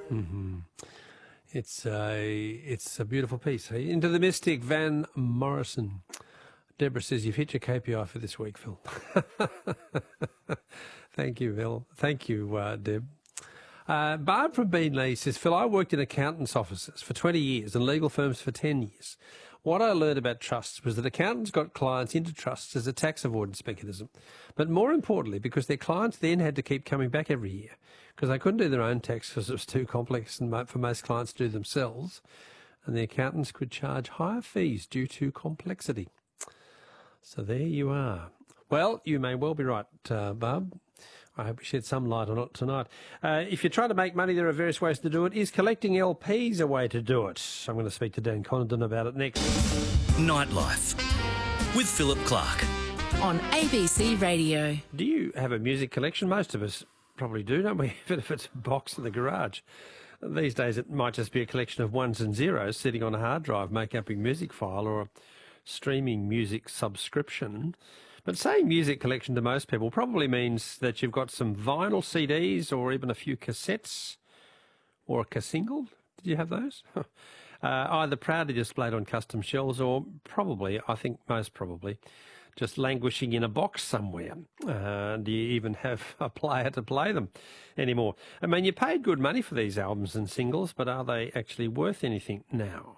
It's a beautiful piece. Into the Mystic, Van Morrison. Deborah says you've hit your KPI for this week, Phil. Thank you, Phil. Thank you, Deb. Barb from Beanley says, Phil, I worked in accountants' offices for 20 years and legal firms for 10 years. What I learned about trusts was that accountants got clients into trusts as a tax avoidance mechanism, but more importantly, because their clients then had to keep coming back every year because they couldn't do their own tax because it was too complex and for most clients to do themselves, and the accountants could charge higher fees due to complexity. So there you are. Well, you may well be right, Barb. I hope we shed some light on it tonight. If you're trying to make money, there are various ways to do it. Is collecting LPs a way to do it? I'm going to speak to Dan Condon about it next. Nightlife with Philip Clark. On ABC Radio. Do you have a music collection? Most of us probably do, don't we? Even if it's a box in the garage. These days it might just be a collection of ones and zeros sitting on a hard drive, making up a music file or a streaming music subscription. But saying music collection to most people probably means that you've got some vinyl CDs or even a few cassettes or a casingle. Did you have those? Either proudly displayed on custom shelves or probably, I think most probably, just languishing in a box somewhere. Do you even have a player to play them anymore? I mean, you paid good money for these albums and singles, but are they actually worth anything now?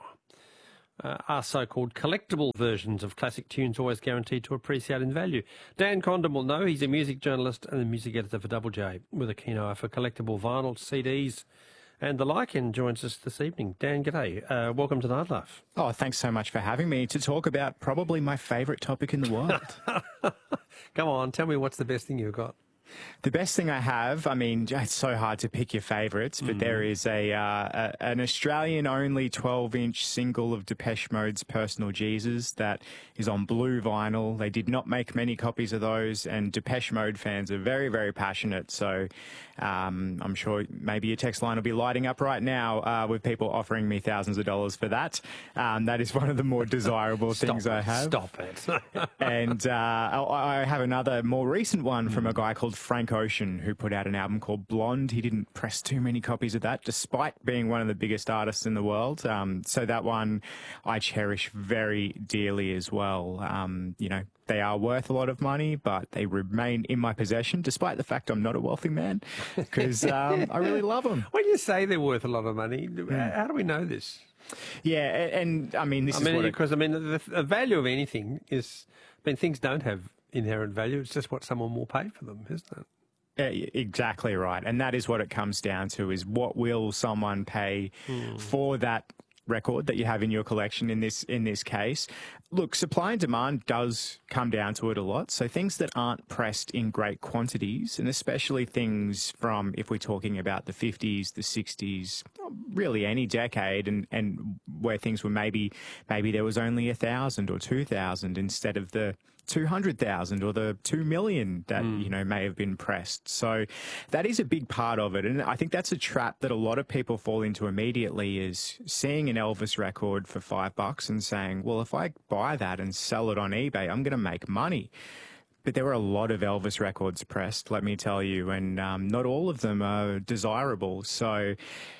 Are so-called collectible versions of classic tunes always guaranteed to appreciate in value? Dan Condon will know. He's a music journalist and a music editor for Double J with a keen eye for collectible vinyl, CDs and the like, and joins us this evening. Dan, g'day. Welcome to Nightlife. Oh, thanks so much for having me to talk about probably my favourite topic in the world. Come on, tell me what's the best thing you've got. The best thing I have, I mean, it's so hard to pick your favourites, but there is an Australian-only 12-inch single of Depeche Mode's Personal Jesus that is on blue vinyl. They did not make many copies of those, and Depeche Mode fans are very, very passionate. So I'm sure maybe your text line will be lighting up right now with people offering me thousands of dollars for that. That is one of the more desirable things I have. Stop it. And I have another more recent one from a guy called Frank Ocean, who put out an album called Blonde. He didn't press too many copies of that, despite being one of the biggest artists in the world. So that one I cherish very dearly as well. You know, they are worth a lot of money, but they remain in my possession, despite the fact I'm not a wealthy man, because I really love them. When you say they're worth a lot of money, how do we know this? Yeah, and I mean, because the value of anything is, I mean, things don't have inherent value. It's just what someone will pay for them, isn't it? Exactly right. And that is what it comes down to, is what will someone pay for that record that you have in your collection in this case. Look, supply and demand does come down to it a lot. So things that aren't pressed in great quantities, and especially things from, if we're talking about the 50s, the 60s, really any decade, and where things were maybe there was only 1,000 or 2,000 instead of the 200,000 or the 2 million that, you know, may have been pressed. So that is a big part of it. And I think that's a trap that a lot of people fall into immediately, is seeing an Elvis record for $5 and saying, well, if I buy that and sell it on eBay, I'm going to make money. But there were a lot of Elvis records pressed, let me tell you, and not all of them are desirable. So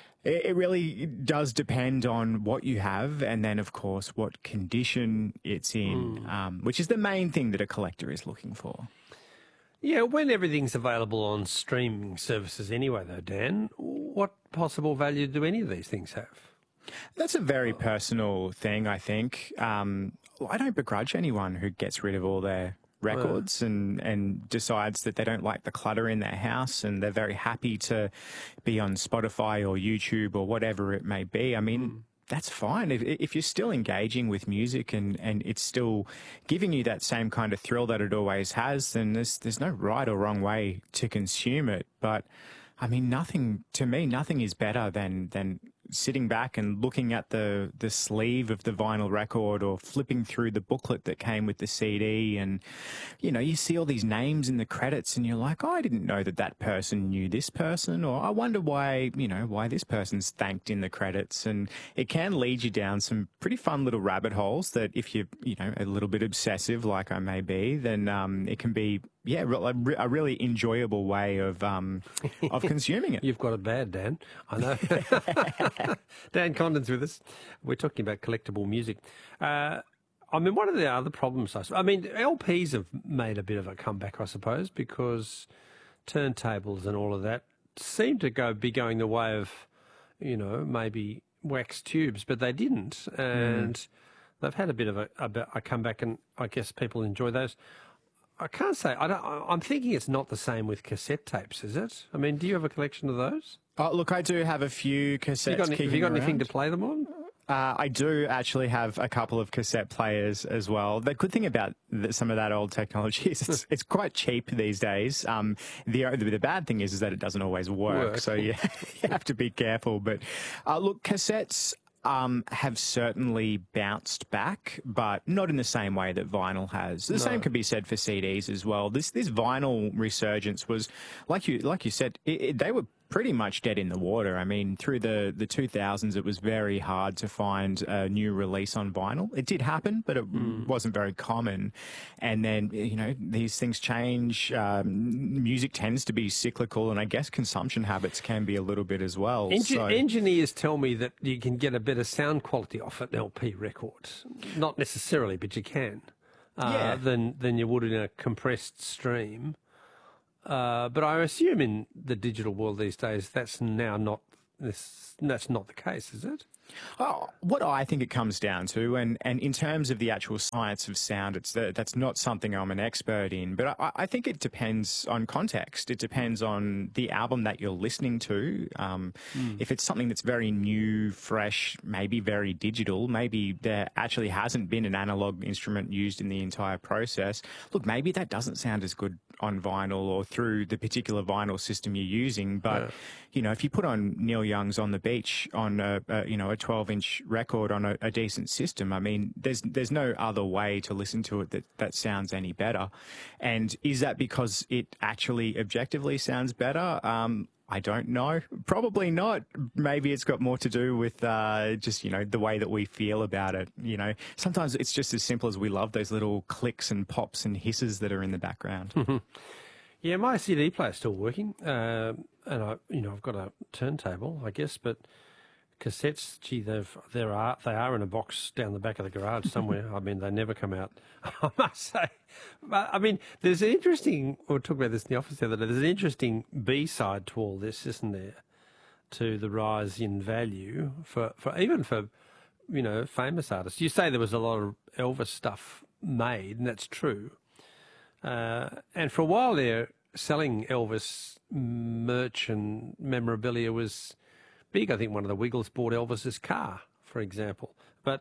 it really does depend on what you have, and then, of course, what condition it's in, which is the main thing that a collector is looking for. Yeah, when everything's available on streaming services anyway, though, Dan, what possible value do any of these things have? That's a very personal thing, I think. I don't begrudge anyone who gets rid of all their records and decides that they don't like the clutter in their house, and they're very happy to be on Spotify or YouTube or whatever it may be. I mean, that's fine. If you're still engaging with music and it's still giving you that same kind of thrill that it always has, then there's no right or wrong way to consume it. But I mean, nothing is better than sitting back and looking at the sleeve of the vinyl record, or flipping through the booklet that came with the CD, and, you know, you see all these names in the credits and you're like, oh, I didn't know that person knew this person, or I wonder why this person's thanked in the credits. And it can lead you down some pretty fun little rabbit holes that, if you're, you know, a little bit obsessive like I may be, then it can be a really enjoyable way of consuming it. You've got it bad, Dan. I know. Dan Condon's with us. We're talking about collectible music. I mean, one of the other problems, LPs have made a bit of a comeback, I suppose, because turntables and all of that seem to be going the way of, maybe wax tubes, but they didn't. And they've had a bit of a comeback, and I guess people enjoy those. I can't say. I'm thinking it's not the same with cassette tapes, is it? I mean, do you have a collection of those? Oh, look, I do have a few cassettes. Have you got anything to play them on? I do actually have a couple of cassette players as well. The good thing about some of that old technology is it's quite cheap these days. The bad thing is that it doesn't always work. So you have to be careful. But look, cassettes have certainly bounced back, but not in the same way that vinyl has. The same could be said for CDs as well. This vinyl resurgence was, like you said, they were pretty much dead in the water. I mean, through the 2000s, it was very hard to find a new release on vinyl. It did happen, but it wasn't very common. And then, these things change. Music tends to be cyclical, and I guess consumption habits can be a little bit as well. Engineers tell me that you can get a better sound quality off an LP record. Not necessarily, but you can. Than you would in a compressed stream. But I assume in the digital world these days, that's not the case, is it? Oh, what I think it comes down to, and in terms of the actual science of sound, that's not something I'm an expert in, but I think it depends on context. It depends on the album that you're listening to. If it's something that's very new, fresh, maybe very digital, maybe there actually hasn't been an analog instrument used in the entire process. Look, maybe that doesn't sound as good on vinyl or through the particular vinyl system you're using, but if you put on Neil Young's On the Beach on a 12-inch record on a decent system, I mean, there's no other way to listen to it that sounds any better. And is that because it actually objectively sounds better? I don't know. Probably not. Maybe it's got more to do with just, the way that we feel about it. Sometimes it's just as simple as we love those little clicks and pops and hisses that are in the background. Yeah, my CD player's still working. And I've got a turntable, I guess, but cassettes, gee, they are in a box down the back of the garage somewhere. I mean, they never come out, I must say. But, I mean, there's an interesting, we were talking about this in the office the other day, there's an interesting B-side to all this, isn't there? To the rise in value for famous artists. You say there was a lot of Elvis stuff made, and that's true. And for a while there, selling Elvis merch and memorabilia was big. I think one of the Wiggles bought Elvis's car, for example. But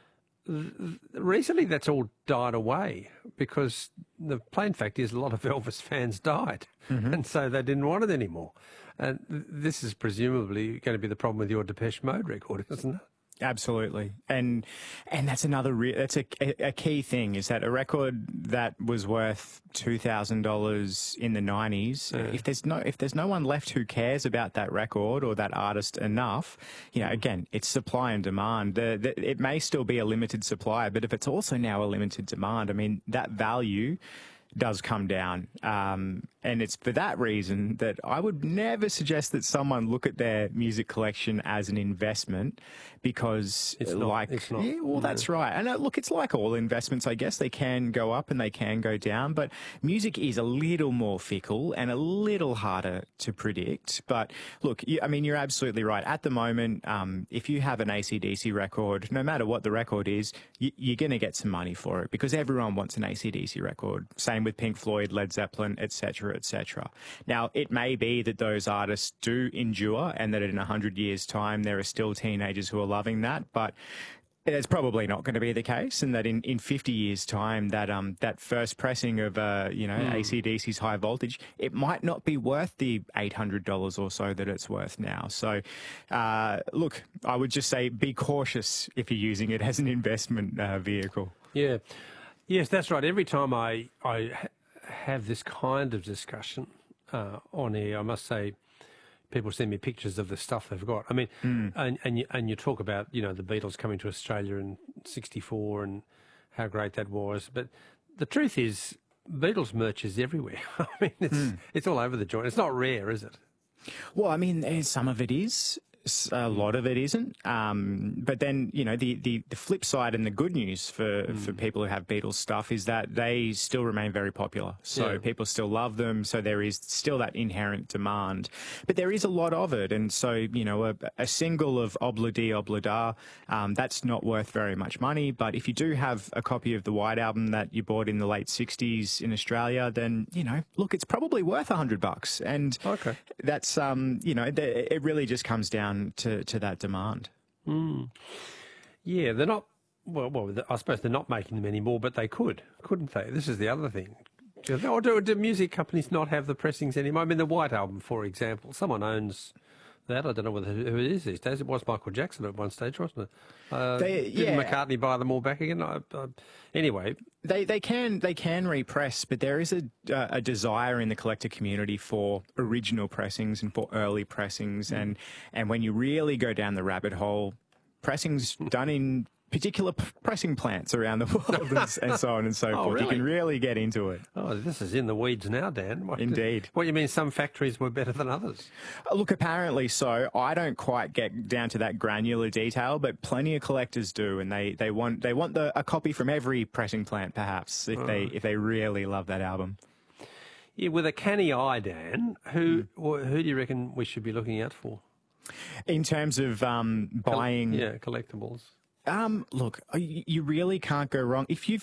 recently that's all died away because the plain fact is a lot of Elvis fans died and so they didn't want it anymore. And this is presumably going to be the problem with your Depeche Mode record, isn't it? Absolutely, and that's that's a key thing, is that a record that was worth $2,000 in the 90s, if there's no one left who cares about that record or that artist enough, again, it's supply and demand. It may still be a limited supply, but if it's also now a limited demand, I mean, that value does come down. And it's for that reason that I would never suggest that someone look at their music collection as an investment, because it's not. Yeah, well, that's right. And look, it's like all investments, I guess. They can go up and they can go down, but music is a little more fickle and a little harder to predict. But look, you're absolutely right. At the moment, if you have an AC/DC record, no matter what the record is, you're going to get some money for it, because everyone wants an AC/DC record. Same with Pink Floyd, Led Zeppelin, etc., etc. Now, it may be that those artists do endure and that in 100 years' time there are still teenagers who are loving that, but it's probably not going to be the case, and that in 50 years' time, that first pressing of AC/DC's High Voltage, it might not be worth the $800 or so that it's worth now. So, look, I would just say be cautious if you're using it as an investment vehicle. Yeah. Yes, that's right. Every time I have this kind of discussion on air, I must say, people send me pictures of the stuff they've got. I mean, and you talk about, the Beatles coming to Australia in '64 and how great that was. But the truth is, Beatles merch is everywhere. I mean, it's all over the joint. It's not rare, is it? Well, I mean, some of it is. A lot of it isn't. But then, you know, the flip side and the good news for people who have Beatles stuff is that they still remain very popular. So people still love them. So there is still that inherent demand. But there is a lot of it. And so, you know, a single of Obla Di Obla Da, that's not worth very much money. But if you do have a copy of the White Album that you bought in the late 60s in Australia, then, you know, look, it's probably worth $100. And that's, you know, it really just comes down to that demand. Yeah, they're not. Well, I suppose they're not making them anymore, but they could, couldn't they? This is the other thing. Or do music companies not have the pressings anymore? I mean, the White Album, for example, someone owns that. I don't know who it is these days. It was Michael Jackson at one stage, wasn't it? Didn't McCartney buy them all back again? Anyway. They can repress, but there is a desire in the collector community for original pressings and for early pressings. And when you really go down the rabbit hole, pressings done in particular pressing plants around the world and so on and so forth. Really? You can really get into it. Oh, this is in the weeds now, Dan. Indeed. What, you mean some factories were better than others? Look, apparently so. I don't quite get down to that granular detail, but plenty of collectors do, and they want a copy from every pressing plant, perhaps, if they really love that album. Yeah, with a canny eye, Dan, who do you reckon we should be looking out for? In terms of buying... collectibles. Look, you really can't go wrong. If